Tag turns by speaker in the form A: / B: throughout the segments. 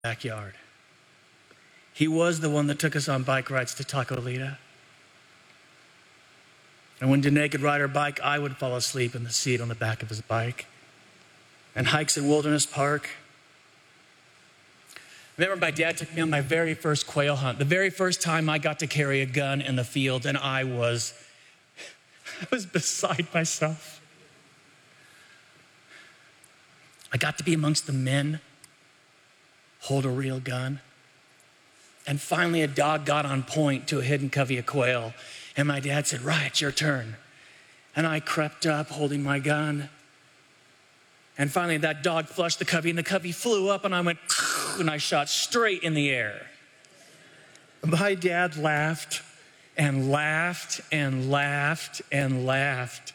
A: backyard. He was the one that took us on bike rides to Tacolita. And when Danae could ride her bike, I would fall asleep in the seat on the back of his bike. And hikes in Wilderness Park. I remember my dad took me on my very first quail hunt, the very first time I got to carry a gun in the field, and I was beside myself. I got to be amongst the men, hold a real gun. And finally, a dog got on point to a hidden covey of quail. And my dad said, "Right, it's your turn." And I crept up holding my gun. And finally, that dog flushed the covey, and the covey flew up, and I went, and I shot straight in the air. My dad laughed and laughed and laughed and laughed.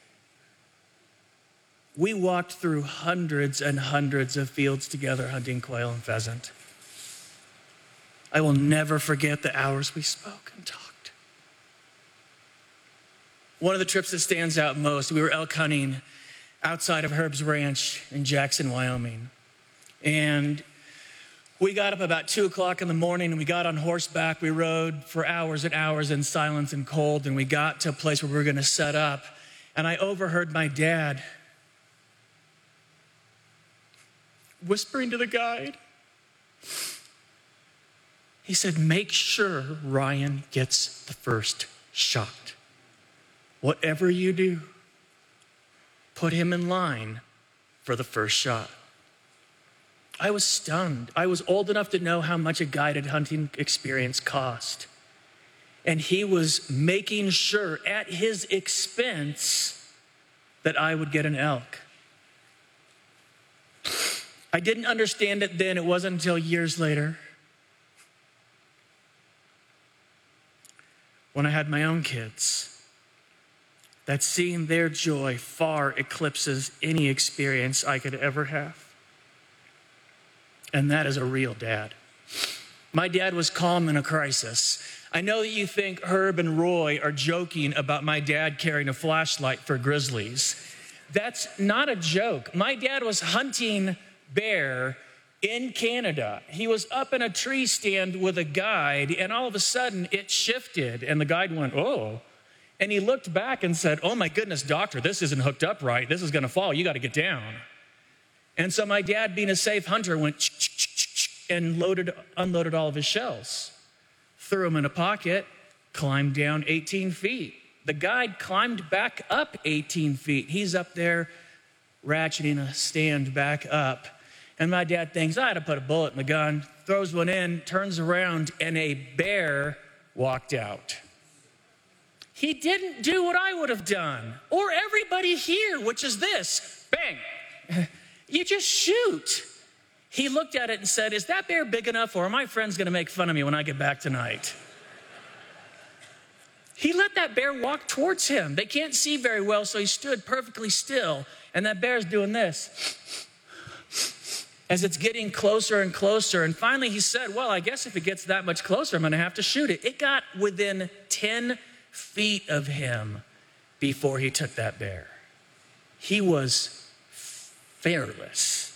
A: We walked through hundreds and hundreds of fields together hunting quail and pheasant. I will never forget the hours we spoke and talked. One of the trips that stands out most, we were elk hunting outside of Herb's Ranch in Jackson, Wyoming. And we got up about 2 o'clock in the morning and we got on horseback. We rode for hours and hours in silence and cold, and we got to a place where we were going to set up. And I overheard my dad whispering to the guide. He said, "Make sure Ryan gets the first shot. Whatever you do, put him in line for the first shot." I was stunned. I was old enough to know how much a guided hunting experience cost. And he was making sure at his expense that I would get an elk. I didn't understand it then. It wasn't until years later, when I had my own kids, that seeing their joy far eclipses any experience I could ever have. And that is a real dad. My dad was calm in a crisis. I know that you think Herb and Roy are joking about my dad carrying a flashlight for grizzlies. That's not a joke. My dad was hunting bear in Canada. He was up in a tree stand with a guide, and all of a sudden it shifted, and the guide went, "Oh." And he looked back and said, "Oh my goodness, doctor, this isn't hooked up right. This is gonna fall. You gotta get down." And so my dad, being a safe hunter, went and unloaded all of his shells, threw them in a pocket, climbed down 18 feet. The guide climbed back up 18 feet. He's up there ratcheting a stand back up. And my dad thinks, "I had to put a bullet in the gun," throws one in, turns around, and a bear walked out. He didn't do what I would have done, or everybody here, which is this: bang. You just shoot. He looked at it and said, "Is that bear big enough, or are my friends gonna make fun of me when I get back tonight?" He let that bear walk towards him. They can't see very well, so he stood perfectly still, and that bear's doing this as it's getting closer and closer. And finally he said, "Well, I guess if it gets that much closer, I'm gonna have to shoot it." It got within 10 feet of him before he took that bear. He was fearless.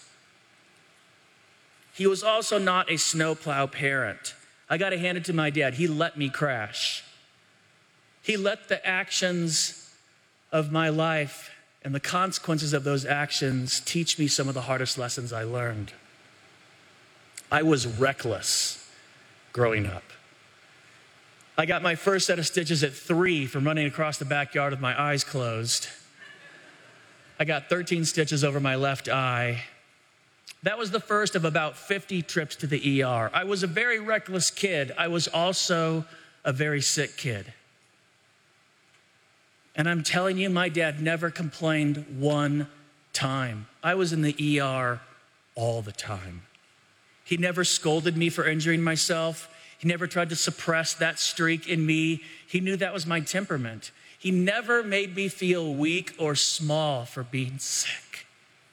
A: He was also not a snowplow parent. I gotta hand it to my dad. He let me crash. He let the actions of my life and the consequences of those actions teach me some of the hardest lessons I learned. I was reckless growing up. I got my first set of stitches at 3 from running across the backyard with my eyes closed. I got 13 stitches over my left eye. That was the first of about 50 trips to the ER. I was a very reckless kid. I was also a very sick kid. And I'm telling you, my dad never complained one time. I was in the ER all the time. He never scolded me for injuring myself. He never tried to suppress that streak in me. He knew that was my temperament. He never made me feel weak or small for being sick.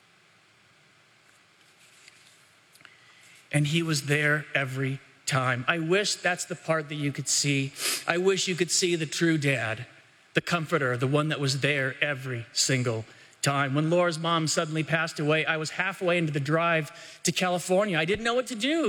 A: And he was there every time. I wish that's the part that you could see. I wish you could see the true dad, the comforter, the one that was there every single time. When Laura's mom suddenly passed away, I was halfway into the drive to California. I didn't know what to do.